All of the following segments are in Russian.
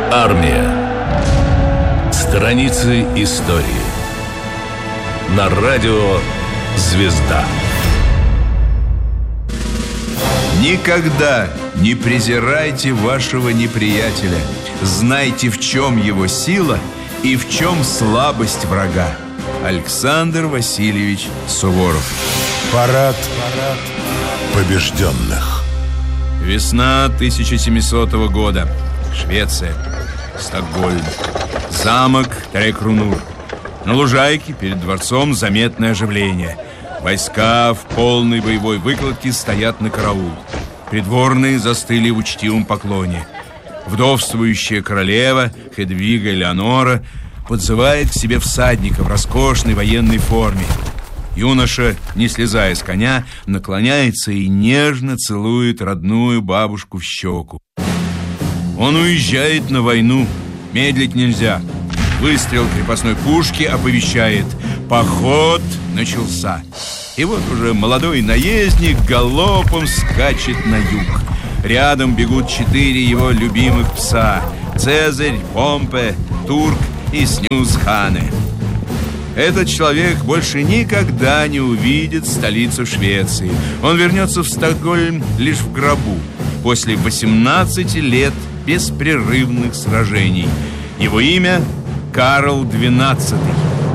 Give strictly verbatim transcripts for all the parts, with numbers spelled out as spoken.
Армия. Страницы истории. На радио «Звезда». Никогда не презирайте вашего неприятеля. Знайте, в чем его сила и в чем слабость врага. Александр Васильевич Суворов. Парад, парад побежденных. Весна тысяча семисотого года. Швеция. Стокгольм. Замок Трекрунур. На лужайке перед дворцом заметное оживление. Войска в полной боевой выкладке стоят на караул. Придворные застыли в учтивом поклоне. Вдовствующая королева Хедвига Элеонора подзывает к себе всадника в роскошной военной форме. Юноша, не слезая с коня, наклоняется и нежно целует родную бабушку в щеку. Он уезжает на войну. Медлить нельзя. Выстрел крепостной пушки оповещает: поход начался. И вот уже молодой наездник галопом скачет на юг. Рядом бегут четыре его любимых пса: Цезарь, Помпе, Турк и Снюсхане. Этот человек больше никогда не увидит столицу Швеции. Он вернется в Стокгольм лишь в гробу, после восемнадцати лет беспрерывных сражений. Его имя Карл двенадцатый.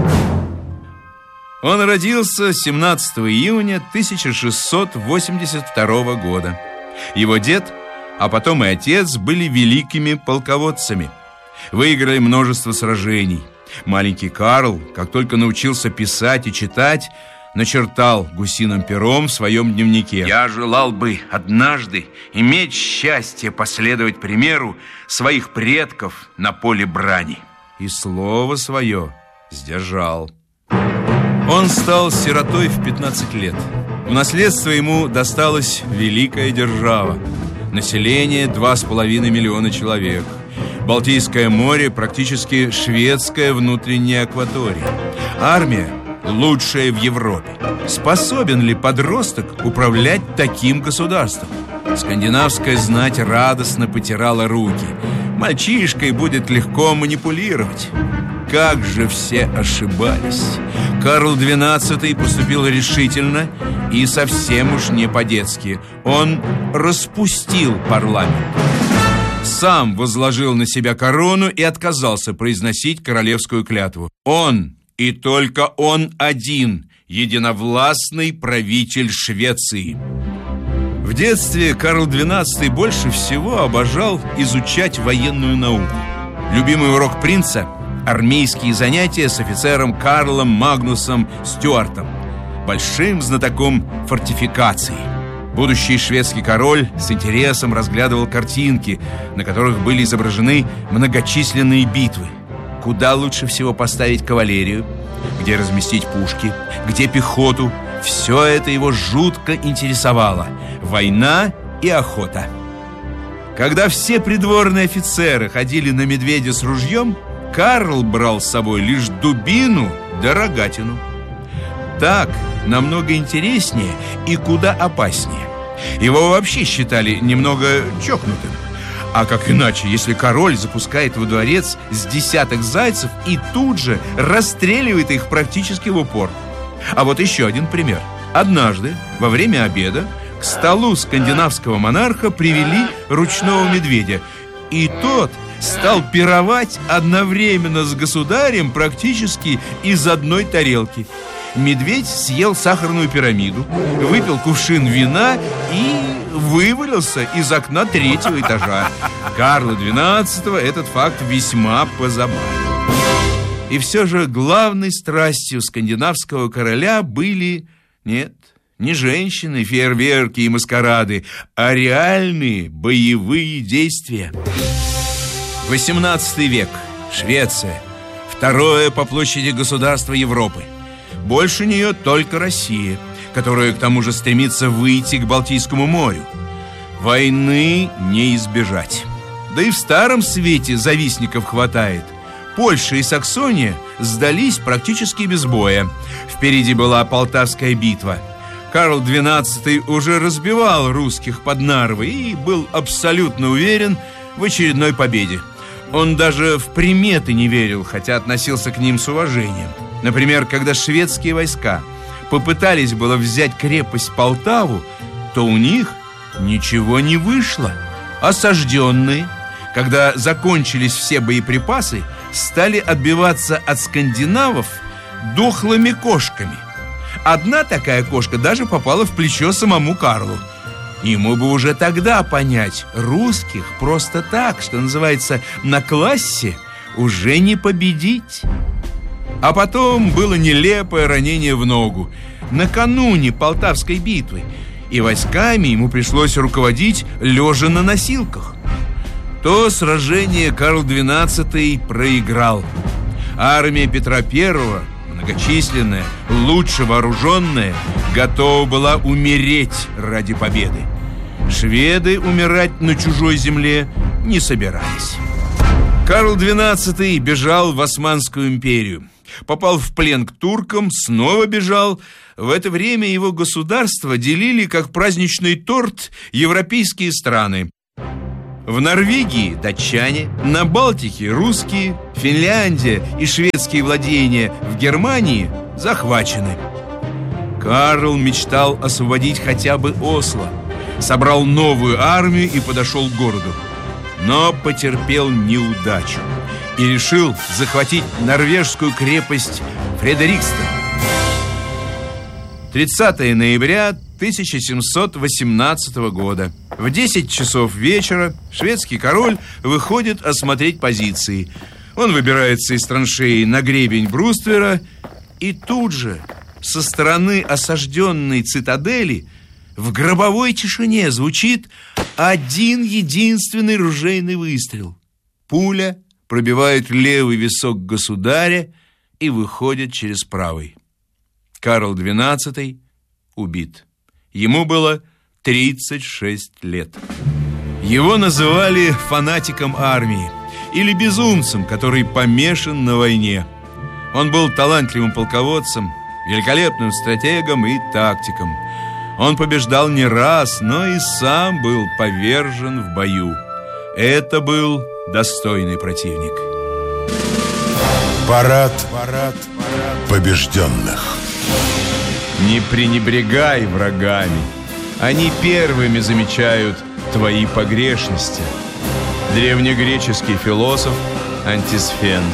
Он родился семнадцатого июня тысяча шестьсот восемьдесят второго года. Его дед, а потом и отец были великими полководцами. Выиграли множество сражений. Маленький Карл, как только научился писать и читать, начертал гусиным пером в своем дневнике: «Я желал бы однажды иметь счастье последовать примеру своих предков на поле брани». И слово свое сдержал. Он стал сиротой в пятнадцать лет. В наследство ему досталась великая держава. Население два с половиной миллиона человек. Балтийское море практически шведская внутренняя акватория. Армия лучшая в Европе. Способен ли подросток управлять таким государством? Скандинавская знать радостно потирала руки. Мальчишкой будет легко манипулировать. Как же все ошибались. Карл двенадцатый поступил решительно и совсем уж не по-детски. Он распустил парламент. Сам возложил на себя корону и отказался произносить королевскую клятву. Он, и только он один, единовластный правитель Швеции. В детстве Карл двенадцатый больше всего обожал изучать военную науку. Любимый урок принца – армейские занятия с офицером Карлом Магнусом Стюартом, большим знатоком фортификаций. Будущий шведский король с интересом разглядывал картинки, на которых были изображены многочисленные битвы. Куда лучше всего поставить кавалерию, где разместить пушки, где пехоту. Все это его жутко интересовало. Война и охота. Когда все придворные офицеры ходили на медведя с ружьем, Карл брал с собой лишь дубину да рогатину. Так намного интереснее и куда опаснее. Его вообще считали немного чокнутым. А как иначе, если король запускает во дворец с десяток зайцев и тут же расстреливает их практически в упор? А вот еще один пример. Однажды, во время обеда, к столу скандинавского монарха привели ручного медведя. И тот стал пировать одновременно с государем практически из одной тарелки. Медведь съел сахарную пирамиду, выпил кувшин вина и вывалился из окна третьего этажа. Карла двенадцатого этот факт весьма позабавил. И все же главной страстью скандинавского короля были, нет, не женщины, фейерверки и маскарады, а реальные боевые действия. восемнадцатый век. Швеция. Второе по площади государство Европы. Больше нее только Россия, которая к тому же стремится выйти к Балтийскому морю. Войны не избежать. Да и в Старом Свете завистников хватает. Польша и Саксония сдались практически без боя. Впереди была Полтавская битва. Карл двенадцатый уже разбивал русских под Нарвой и был абсолютно уверен в очередной победе. Он даже в приметы не верил, хотя относился к ним с уважением. Например, когда шведские войска попытались было взять крепость Полтаву, то у них ничего не вышло. Осажденные, когда закончились все боеприпасы, стали отбиваться от скандинавов дохлыми кошками. Одна такая кошка даже попала в плечо самому Карлу. Ему бы уже тогда понять, русских просто так, что называется, на классе уже не победить. А потом было нелепое ранение в ногу накануне Полтавской битвы, и войсками ему пришлось руководить лежа на носилках. То сражение Карл двенадцатый проиграл. Армия Петра Первого, многочисленная, лучше вооруженная, готова была умереть ради победы. Шведы умирать на чужой земле не собирались. Карл двенадцатый бежал в Османскую империю, попал в плен к туркам, снова бежал. В это время его государство делили как праздничный торт европейские страны. В Норвегии датчане, на Балтике русские, Финляндия и шведские владения в Германии захвачены. Карл мечтал освободить хотя бы Осло, собрал новую армию и подошел к городу, но потерпел неудачу и решил захватить норвежскую крепость Фредерикстад. тридцатого ноября тысяча семьсот восемнадцатого года в десять часов вечера шведский король выходит осмотреть позиции. Он выбирается из траншеи на гребень бруствера, и тут же со стороны осажденной цитадели в гробовой тишине звучит один единственный ружейный выстрел. Пуля пробивает левый висок государя и выходит через правый. Карл двенадцатый убит. Ему было тридцать шесть лет. Его называли фанатиком армии или безумцем, который помешан на войне. Он был талантливым полководцем, великолепным стратегом и тактиком. Он побеждал не раз, но и сам был повержен в бою. Это был достойный противник. Парад, парад, побежденных. Не пренебрегай врагами. Они первыми замечают твои погрешности. Древнегреческий философ Антисфен.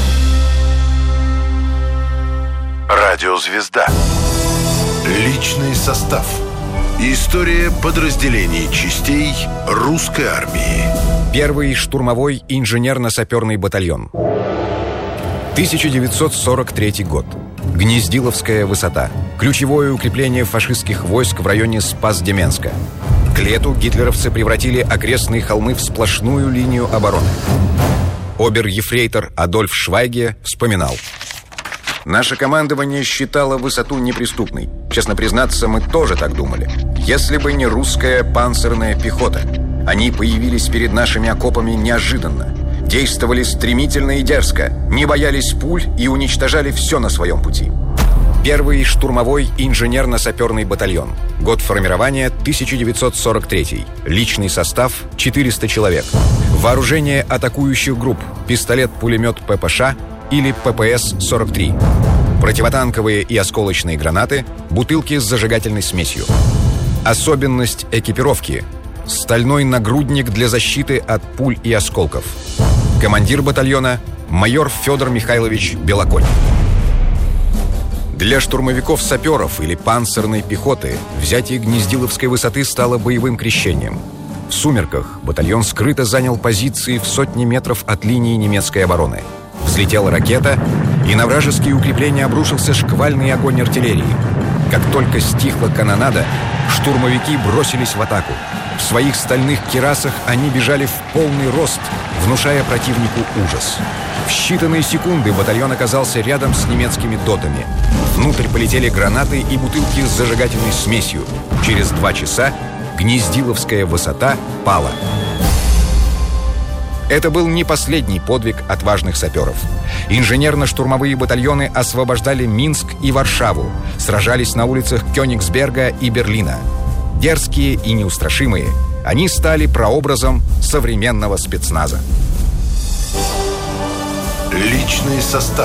Радиозвезда. Личный состав. История подразделений частей русской армии. Первый штурмовой инженерно-саперный батальон. тысяча девятьсот сорок третий год. Гнездиловская высота. Ключевое укрепление фашистских войск в районе Спас-Деменска. К лету гитлеровцы превратили окрестные холмы в сплошную линию обороны. Обер-ефрейтор Адольф Швайге вспоминал: «Наше командование считало высоту неприступной. Честно признаться, мы тоже так думали. Если бы не русская панцирная пехота. Они появились перед нашими окопами неожиданно. Действовали стремительно и дерзко, не боялись пуль и уничтожали все на своем пути». Первый штурмовой инженерно-саперный батальон. Год формирования тысяча девятьсот сорок третий. Личный состав четыреста человек. Вооружение атакующих групп: пистолет-пулемет ППШ или ППС сорок три. Противотанковые и осколочные гранаты, бутылки с зажигательной смесью. Особенность экипировки: стальной нагрудник для защиты от пуль и осколков. Командир батальона — майор Федор Михайлович Белоконь. Для штурмовиков-саперов или панцирной пехоты взятие Гнездиловской высоты стало боевым крещением. В сумерках батальон скрыто занял позиции в сотни метров от линии немецкой обороны. Взлетела ракета, и на вражеские укрепления обрушился шквальный огонь артиллерии. Как только стихла канонада, штурмовики бросились в атаку. В своих стальных кирасах они бежали в полный рост, внушая противнику ужас. В считанные секунды батальон оказался рядом с немецкими дотами. Внутрь полетели гранаты и бутылки с зажигательной смесью. Через два часа Гнездиловская высота пала. Это был не последний подвиг отважных саперов. Инженерно-штурмовые батальоны освобождали Минск и Варшаву, сражались на улицах Кёнигсберга и Берлина. Дерзкие и неустрашимые, они стали прообразом современного спецназа. Личный состав.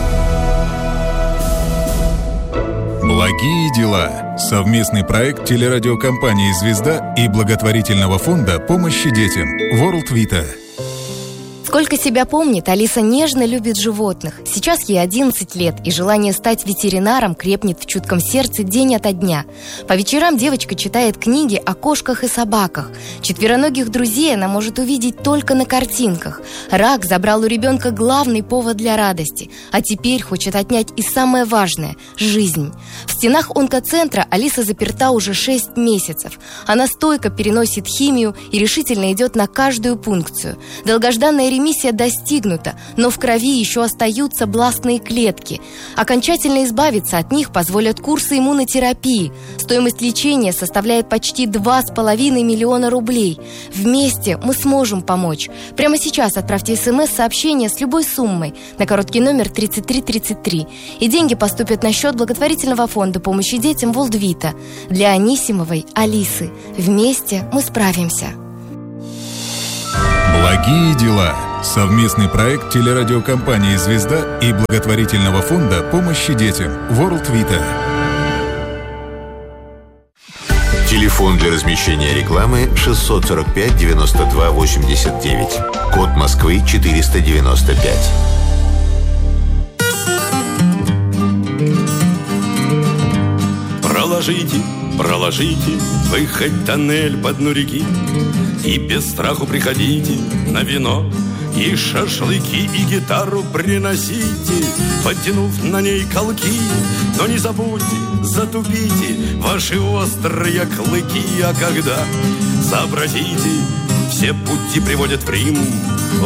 Благие дела. Совместный проект телерадиокомпании «Звезда» и благотворительного фонда помощи детям World Vita. Сколько себя помнит, Алиса нежно любит животных. Сейчас ей одиннадцать лет, и желание стать ветеринаром крепнет в чутком сердце день ото дня. По вечерам девочка читает книги о кошках и собаках. Четвероногих друзей она может увидеть только на картинках. Рак забрал у ребенка главный повод для радости, а теперь хочет отнять и самое важное – жизнь. В стенах онкоцентра Алиса заперта уже шесть месяцев. Она стойко переносит химию и решительно идет на каждую пункцию. Долгожданная ремиссия достигнута, но в крови еще остаются бластные клетки. Окончательно избавиться от них позволят курсы иммунотерапии. Стоимость лечения составляет почти два с половиной миллиона рублей. Вместе мы сможем помочь. Прямо сейчас отправьте смс-сообщение с любой суммой на короткий номер тридцать три тридцать три. И деньги поступят на счет благотворительного фонда помощи детям World Vita для Анисимовой Алисы. Вместе мы справимся. Благие дела. Совместный проект телерадиокомпании «Звезда» и благотворительного фонда помощи детям World Vita. Телефон для размещения рекламы шестьсот сорок пять девяносто два восемьдесят девять. Код Москвы четыреста девяносто пять. Проложите, проложите вы хоть тоннель по дну реки, и без страху приходите на вино, и шашлыки, и гитару приносите, подтянув на ней колки. Но не забудьте, затупите ваши острые клыки. А когда сообразите, все пути приводят в Рим,